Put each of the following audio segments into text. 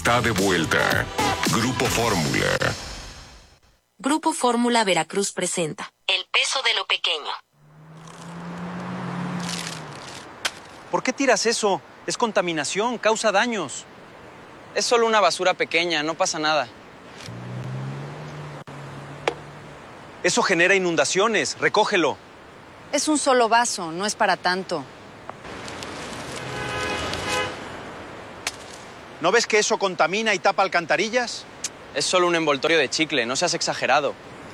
está de vuelta. Grupo Fórmula. Grupo Fórmula Veracruz presenta El peso de lo pequeño. ¿Por qué tiras eso? Es contaminación, causa daños. Es solo una basura pequeña, no pasa nada. Eso genera inundaciones, recógelo. Es un solo vaso, no es para tanto. ¿No ves que eso contamina y tapa alcantarillas? Es solo un envoltorio de chicle, no seas exagerado.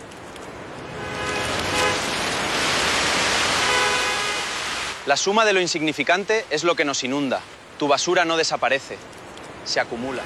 La suma de lo insignificante es lo que nos inunda. Tu basura no desaparece, se acumula.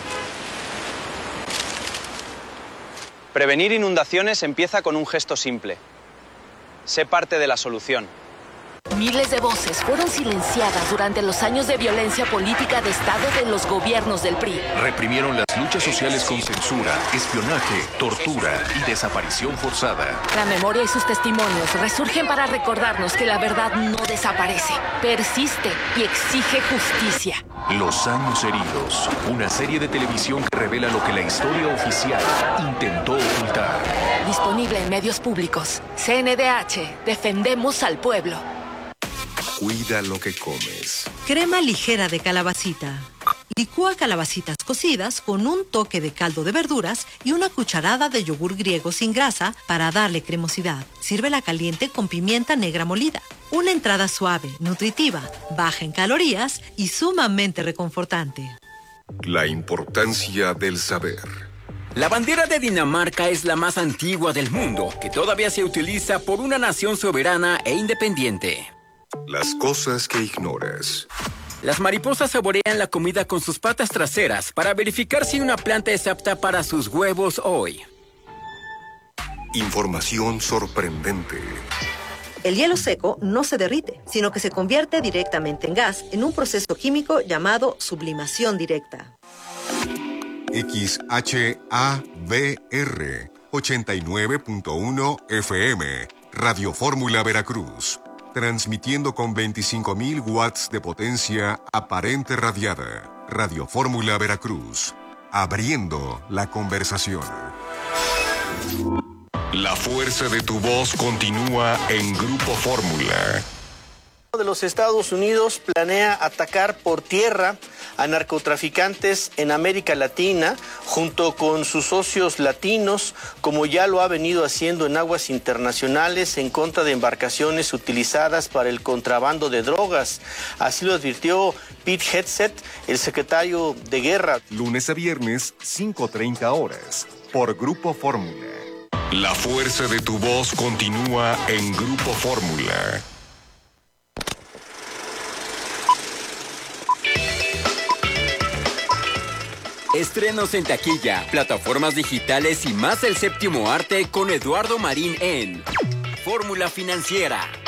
Prevenir inundaciones empieza con un gesto simple. Sé parte de la solución. Miles de voces fueron silenciadas durante los años de violencia política de Estado de los gobiernos del PRI. Reprimieron las luchas sociales con censura, espionaje, tortura y desaparición forzada. La memoria y sus testimonios resurgen para recordarnos que la verdad no desaparece, persiste y exige justicia. Los años heridos, una serie de televisión que revela lo que la historia oficial intentó ocultar. Disponible en medios públicos. CNDH, defendemos al pueblo. Cuida lo que comes. Crema ligera de calabacita. Licúa calabacitas cocidas con un toque de caldo de verduras y una cucharada de yogur griego sin grasa para darle cremosidad. Sírvela caliente con pimienta negra molida. Una entrada suave, nutritiva, baja en calorías y sumamente reconfortante. La importancia del saber. La bandera de Dinamarca es la más antigua del mundo, que todavía se utiliza por una nación soberana e independiente. Las cosas que ignoras. Las mariposas saborean la comida con sus patas traseras para verificar si una planta es apta para sus huevos hoy. Información sorprendente. El hielo seco no se derrite, sino que se convierte directamente en gas en un proceso químico llamado sublimación directa. XHABR 89.1 FM, Radio Fórmula Veracruz. Transmitiendo con 25.000 watts de potencia aparente radiada. Radio Fórmula Veracruz. Abriendo la conversación. La fuerza de tu voz continúa en Grupo Fórmula. De los Estados Unidos planea atacar por tierra a narcotraficantes en América Latina junto con sus socios latinos, como ya lo ha venido haciendo en aguas internacionales en contra de embarcaciones utilizadas para el contrabando de drogas. Así lo advirtió Pete Hegseth, el secretario de Guerra. Lunes a viernes, 5:30 horas, por Grupo Fórmula. La fuerza de tu voz continúa en Grupo Fórmula. Estrenos en taquilla, plataformas digitales y más del séptimo arte con Eduardo Marín en Fórmula Financiera.